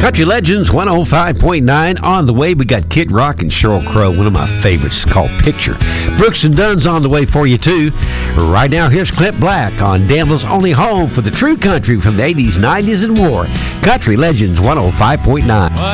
Country Legends 105.9 on the way. We got Kid Rock and Sheryl Crow, one of my favorites, called Picture. Brooks and Dunn's on the way for you, too. Right now, here's Clint Black on Danville's only home for the true country from the 80s, 90s, and more. Country Legends 105.9.